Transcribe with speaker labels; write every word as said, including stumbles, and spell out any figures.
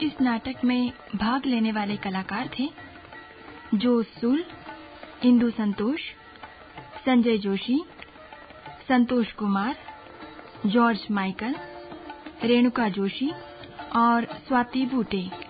Speaker 1: इस नाटक में भाग लेने वाले कलाकार थे जोस सुल, इंदु संतोष, संजय जोशी, संतोष कुमार, जॉर्ज माइकल, रेणुका जोशी और स्वाति बूटे।